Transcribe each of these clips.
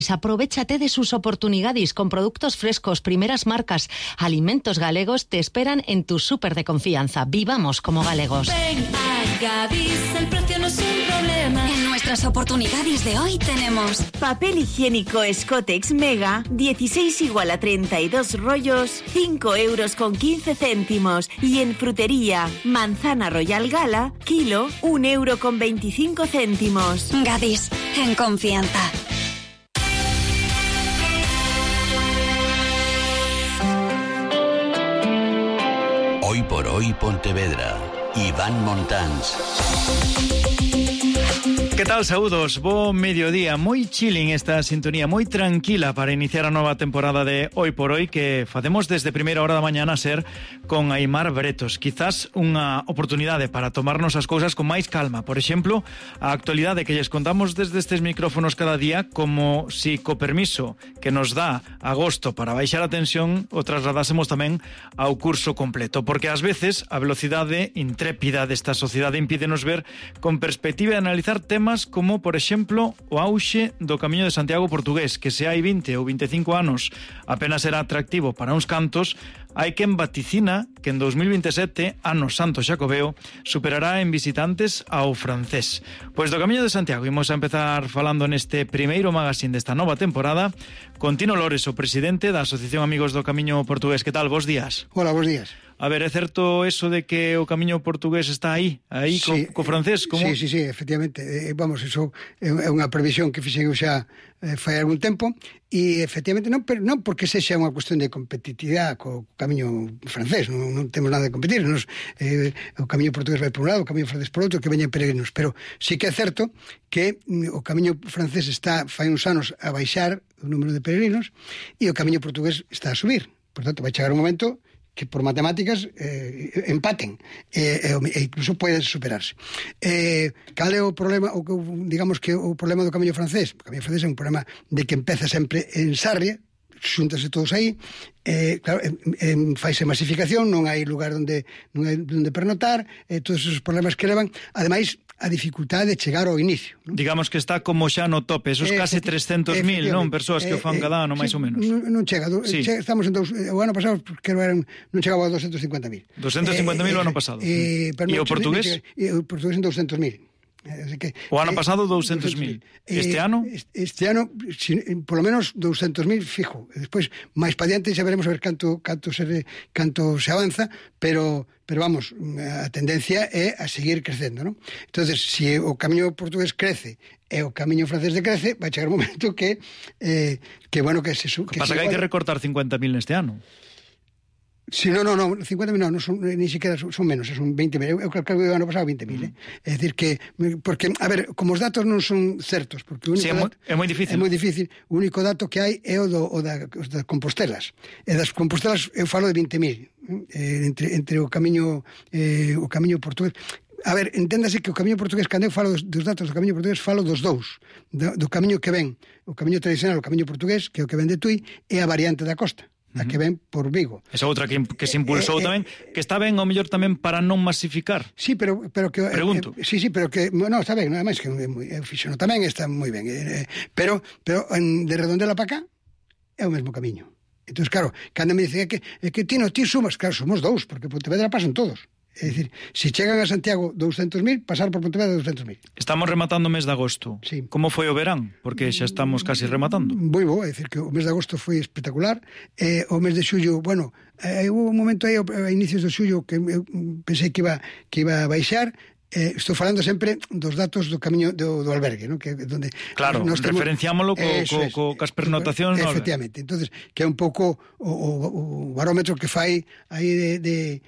Aprovéchate de sus oportunidades con productos frescos, primeras marcas, alimentos galegos te esperan en tu súper de confianza. Vivamos como galegos. Ven a Gadis, el precio no es un problema. En nuestras oportunidades de hoy tenemos papel higiénico Scotex Mega, 16 igual a 32 rollos, 5,15 €. Y en frutería, manzana Royal Gala, kilo, 1,25 €. Gadis, en confianza. Hoy por hoy Pontevedra, Iván Montáns. Que tal, saúdos? Bo mediodía, moi chilling esta sintonía, moi tranquila para iniciar a nova temporada de Hoy por Hoy que facemos desde primeira hora da mañana a ser con Aimar Bretos. Quizás unha oportunidade para tomarnos as cousas con máis calma. Por exemplo, a actualidade que lles contamos desde estes micrófonos cada día, como si co permiso que nos dá agosto para baixar a tensión o trasladásemos tamén ao curso completo, porque ás veces a velocidade intrépida desta sociedade impídenos ver con perspectiva e analizar temas como, por exemplo, o auxe do Camiño de Santiago portugués, que se hai 20 ou 25 anos apenas era atractivo para uns cantos, hai quen vaticina que en 2027, ano santo xacobeo, superará en visitantes ao francés. Pois do Camiño de Santiago imos a empezar falando neste primeiro magazine desta nova temporada con Tino Lores, o presidente da Asociación Amigos do Camiño Portugués. Que tal? Bos días. Hola, bos días. A ver, é certo eso de que o Camiño Portugués está aí sí, co francés? Como? Sí, efectivamente. Vamos, eso é unha previsión que fixen xa fai algún tempo e efectivamente non porque sexa unha cuestión de competitividade co Camiño francés, non temos nada de competir. O Camiño Portugués vai por un lado, o Camiño francés por outro, que veñen peregrinos, pero sí que é certo que o Camiño francés está fai uns anos a baixar o número de peregrinos e o Camiño Portugués está a subir. Por tanto, vai chegar un momento que por matemáticas empaten e incluso pode superarse. Cal é o problema, digamos que o problema do Camiño francés? O Camiño francés é un problema de que empeza sempre en Sarria, xúntase todos aí, claro, faise masificación, non hai lugar onde pernotar, todos esos problemas que levan, ademais a dificultade de chegar ao inicio, non? Digamos que está como xa no tope, esos case 300.000, non, persoas que o fan cada ano, máis ou menos. Non chega, estamos en o ano pasado que non chegaba a 250.000. 250.000 o ano pasado. E o portugués? O portugués en 200.000. O ano pasado 200.000. Este ano? Este ano, polo menos 200.000 fijo. Despois, máis pa diante, xa veremos a ver canto se avanza, pero vamos, a tendencia é a seguir crecendo, non? Entonces, se o Camiño Portugués crece e o Camiño Francés decrece, vai chegar un momento que bueno, que se... Que pasa que hai que recortar 50.000 neste ano. Sí, no, 50.000 non son, ni siquiera son menos, son 20.000. Eu calculo que o ano pasado 20.000, É dicir que, porque, a ver, como os datos non son certos, porque o único é moi difícil. É moi difícil. O único dato que hai é o das Compostelas. E das Compostelas eu falo de 20.000, entre o Camiño Portugués. A ver, enténdase que o Camiño Portugués, cando eu falo dos datos do Camiño Portugués, falo dos dous, do camiño que ven, o Camiño tradicional, o Camiño Portugués, que é o que ven de Tui, e a variante da costa, a que ven por Vigo. Esa outra que se impulsou tamén, que está ben, ao mellor tamén para non masificar. Sí, pero que... Pregunto. Sí, pero que... No, está ben, nada máis que eu fixo tamén, está moi ben. Pero de Redondela para cá, é o mesmo camiño. Entón, claro, cando me dicen que Tino, ti sumas, claro, somos dous, porque Pontevedra pasan todos. É dicir, se chegan a Santiago 200.000, pasar por Pontevedra 200.000. Estamos rematando o mes de agosto. Sí. Como foi o verán? Porque xa estamos casi rematando. Moi bo, é dicir, que o mes de agosto foi espectacular. O mes de xullo, bueno, hubo un momento aí a inicios de xullo que eu pensei que iba a baixar. Estou falando sempre dos datos do camiño do albergue, ¿no? Que donde claro, referenciámoslo cas pernotacións. Efectivamente, entonces que é un pouco o barómetro que fai aí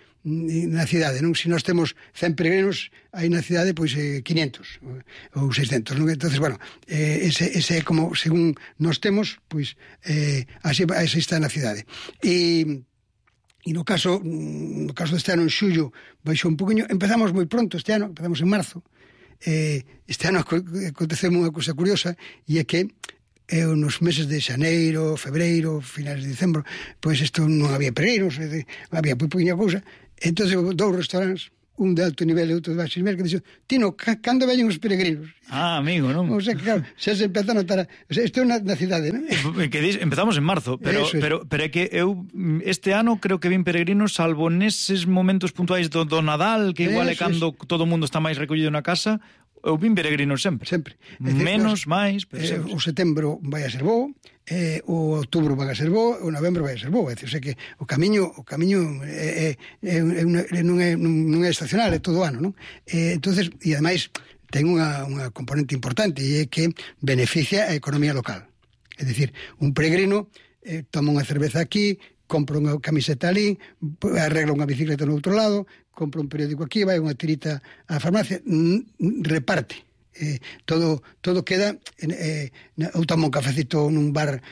na cidade, non? Se nós temos 100 peregrinos, aí na cidade pois 500 ou 600, non? Entonces, bueno, ese é como según nós temos, pois así está na cidade. E no caso deste ano en xullo baixou un poquinho, empezamos moi pronto este ano, empezamos en marzo. Este ano aconteceu unha cousa curiosa e é que nos meses de xaneiro, febreiro, finales de dicembro, pois isto non había peregrinos, había moi poquinha cousa. Entón, dous restaurantes un de alto nivel e outro de baixo nivel, que dixo, Tino, cando veñen os peregrinos? Amigo, non? O sea, que claro, xa se empeza a notar, o sea, isto é na cidade, non? Que empezamos en marzo, pero é que eu este ano creo que vin peregrinos, salvo neses momentos puntuais do Nadal, que igual é cando todo o mundo está máis recollido na casa, eu vin peregrinos sempre. Menos, máis, pero sempre. O setembro vai a ser bo, o outubro vai a ser bo, o novembro vai a ser bo, é dicir, o sea que o camiño non é estacional, é todo o ano, non? Entonces, e ademais ten unha componente importante, e é que beneficia a economía local. É dicir, un peregrino toma unha cerveza aquí, compra unha camiseta ali, arregla unha bicicleta no outro lado, compra un periódico aquí, vai unha tirita á farmacia, reparte. Todo queda ou toma un cafecito nun bar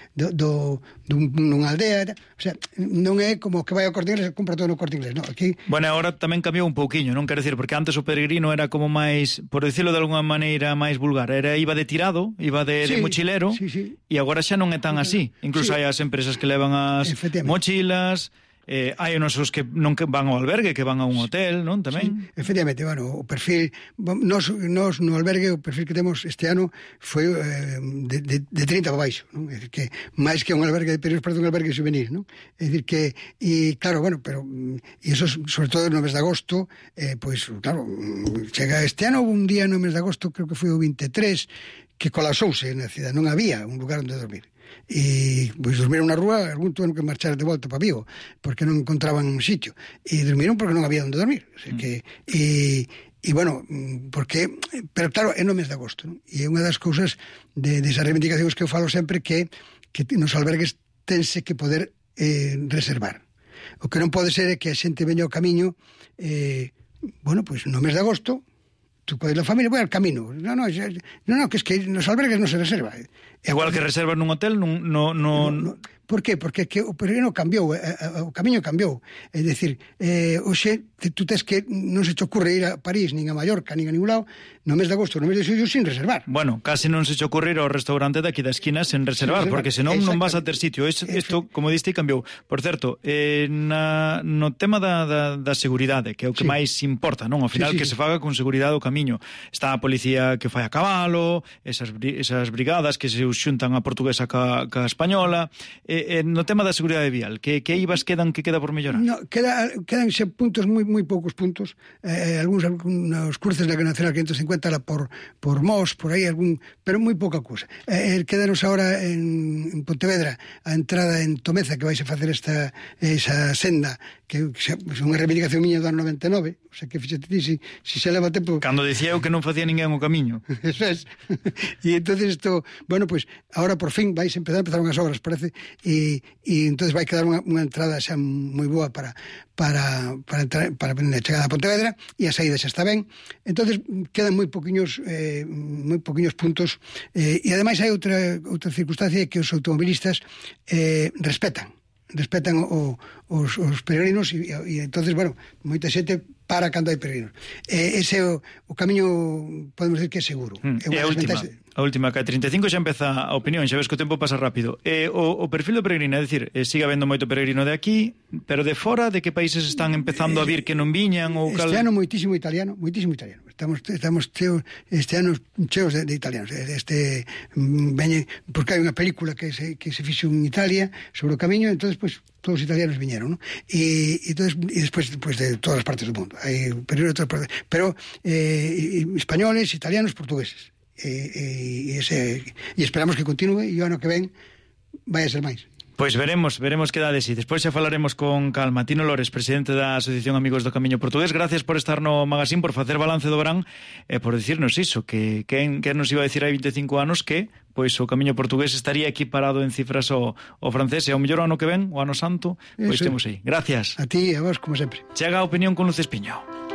nunha aldea, o sea, non é como que vai ao Corte Inglés e compra todo no Corte Inglés, non, aquí... Bueno, agora tamén cambiou un pouquiño, non quero decir, porque antes o peregrino era como máis, por decirlo de alguna maneira máis vulgar, iba de tirado, iba de mochilero, e agora xa non é tan así, incluso hai as empresas que levan as mochilas... hai unos que non van ao albergue, que van a un hotel, non? Tamén. Sí, efectivamente, bueno, o perfil nos no albergue, o perfil que temos este ano foi de 30 para baixo, non? É dicir que máis que un albergue de peregrinos, parece un albergue juvenil, non? É dicir que, e claro, bueno, pero e eso sobre todo no mes de agosto, pois claro, chega este ano un día no mes de agosto, creo que foi o 23, que colapsouse na cidade, non había un lugar onde dormir. E pois dormiron na rúa, algún tuveron que marchar de volta para Vigo porque non encontraban un sitio, e dormiron porque non había onde dormir, o sea que e bueno, porque pero claro, é no mes de agosto, non? E é unha das cousas desas reivindicacións que eu falo sempre, que nos albergues tense que poder reservar. O que non pode ser é que a xente veña ao camiño bueno, pois no mes de agosto tú podes la familia, voy al camino. No, que es que nos albergues non se reserva. Igual que reservas nun hotel, non... Por qué? Porque que o peregrino cambiou, o camiño cambiou. É dicir, hoxe tú tes que non se te ocurre ir a París, nin a Mallorca, nin a ningún lado, no mes de agosto, no mes de xullo, sin reservar. Bueno, casi non se te ocurre ir ao restaurante daqui da esquina sen reservar, porque senón non vas a ter sitio. Isto, como diste, cambiou. Por certo, no tema da seguridade, que é o que máis importa, non? Ao final, que se faga con seguridade o camiño. Está a policía que fai a cabalo, esas brigadas que se xuntan a portuguesa ca española... no tema da seguridade vial, que ibas que queda por mellorar? No, quedan puntos, moi poucos puntos, algúns cruces da Nacional 550 por Mos, por aí, pero moi pouca cousa. Quedanos agora en Pontevedra a entrada en Tomeza, que vais a facer esa senda, que é unha reivindicación miña do ano 99, o sea que fíxate ti, si se leva tempo... Cando dicía eu que non facía ninguén o camiño. Eso es. E entonces isto, bueno, pues ahora por fin vais a empezar unhas obras, parece, e entonces vai quedar unha entrada xa moi boa para entrar, para a chegada a Pontevedra, e a saída xa está ben. Entonces quedan moi poquiños puntos, e ademais hai outra circunstancia, que os automobilistas respetan os peregrinos, e entonces, bueno, moita xente para cando hai peregrinos. Ese o camiño, podemos decir que é seguro. E a última, que a 35 xa empeza a opinión, xa ves que o tempo pasa rápido. O perfil do peregrino, é dicir, sigue habendo moito peregrino de aquí, pero de fora, de que países están empezando a vir que non viñan? Este ano moitísimo italiano. Estamos cheos, este ano cheos de italianos. Veñen, porque hai unha película que se fixo en Italia sobre o camiño, entonces, pues, todos os italianos viñeron, ¿no? E despois de todas as partes do mundo. Hai peregrinos de todas partes, pero españoles, italianos, portugueses. E esperamos que continue, e o ano que ven vai a ser máis. Pois veremos que dá de si. Despois xa falaremos con calma. Tino Lores, presidente da Asociación Amigos do Camiño Portugués, gracias por estar no magazín, por facer balance do verán e por dicirnos iso, que nos iba a decir hai 25 anos que pois o Camiño Portugués estaría equiparado en cifras ao francés, e ao mellor o ano que ven, o ano santo, pois temos aí. Gracias. A ti e a vos, como sempre. Chega a opinión con Luz Espiño.